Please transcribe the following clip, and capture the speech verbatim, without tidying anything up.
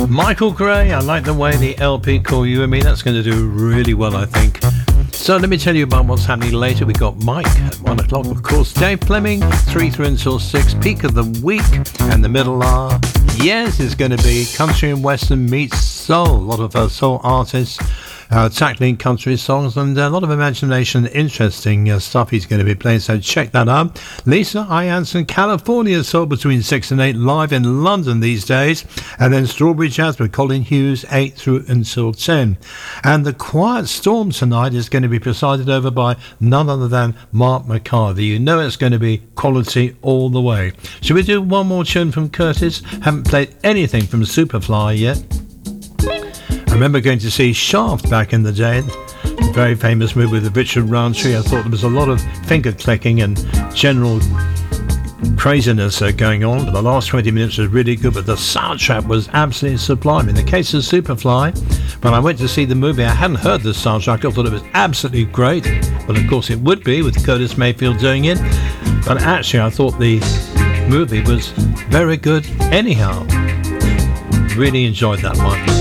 Michael Gray, I like the way the L P Call You and Me. That's going to do really well, I think. So let me tell you about what's happening later. We've got Mike at one o'clock, of course. Dave Fleming, three through until six. Peak of the week and the middle hour. Yes, it's going to be country and western meets soul. A lot of uh, soul artists uh, tackling country songs and a lot of imagination, interesting uh, stuff he's going to be playing. So check that out. Lisa Ianson, California Soul between six and eight, live in London these days. And then Strawberry Jazz with Colin Hughes, eight through until ten. And the Quiet Storm tonight is going to be presided over by none other than Mark McCarthy. You know it's going to be quality all the way. Should we do one more tune from Curtis? Haven't played anything from Superfly yet. I remember going to see Shaft back in the day, a very famous movie with Richard Roundtree. I thought there was a lot of finger clicking and general craziness uh, going on, but the last twenty minutes was really good, but the soundtrack was absolutely sublime. In the case of Superfly, when I went to see the movie, I hadn't heard the soundtrack. I thought it was absolutely great, but of course it would be with Curtis Mayfield doing it. But actually I thought the movie was very good anyhow. Really enjoyed that one.